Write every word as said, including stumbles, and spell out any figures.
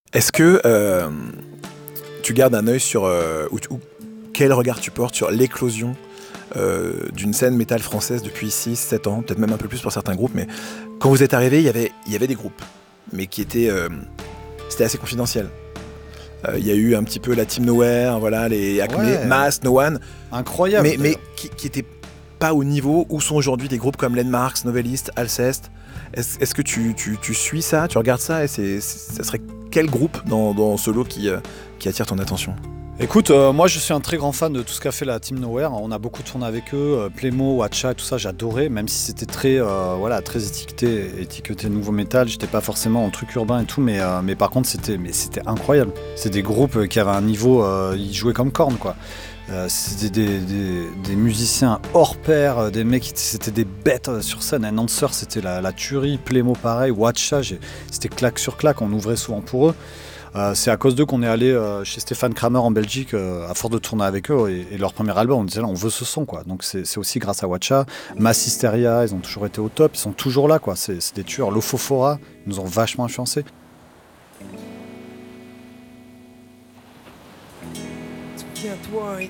Est-ce que euh, tu gardes un œil sur... Euh, ou, ou quel regard tu portes sur l'éclosion euh, d'une scène métal française depuis six sept ans, peut-être même un peu plus pour certains groupes, mais quand vous êtes arrivé, il y avait, il y avait des groupes, mais qui étaient... Euh, c'était assez confidentiel. Il euh, y a eu un petit peu la Team Nowhere, voilà, les Acme, Ouais. Mass, No One. Incroyable. Mais, mais qui, qui étaient pas au niveau où sont aujourd'hui des groupes comme Landmarks, Novelist, Alceste. Est-ce, est-ce que tu, tu, tu suis ça, tu regardes ça, et c'est, c'est, ça serait quel groupe dans, dans ce lot qui, euh, qui attire ton attention? Écoute, euh, moi je suis un très grand fan de tout ce qu'a fait la Team Nowhere. On a beaucoup tourné avec eux, euh, Playmo, Watcha, tout ça, j'adorais, même si c'était très, euh, voilà, très étiqueté, étiqueté nouveau métal. J'étais pas forcément en truc urbain et tout, mais, euh, mais par contre c'était, mais c'était incroyable. C'est des groupes qui avaient un niveau, euh, ils jouaient comme Korn, quoi. Euh, c'était des, des, des musiciens hors pair, des mecs, c'était des bêtes sur scène. Announcer, c'était la, la tuerie. Playmo, pareil. Watcha, j'ai, c'était claque sur claque. On ouvrait souvent pour eux. Euh, c'est à cause d'eux qu'on est allé euh, chez Stéphane Kramer en Belgique, euh, à force de tourner avec eux. Et, et leur premier album, on disait là, on veut ce son, quoi. Donc c'est, c'est aussi grâce à Watcha. Mass Hysteria, ils ont toujours été au top. Ils sont toujours là, quoi. C'est, c'est des tueurs. Lofofora, ils nous ont vachement influencés. Souviens-toi,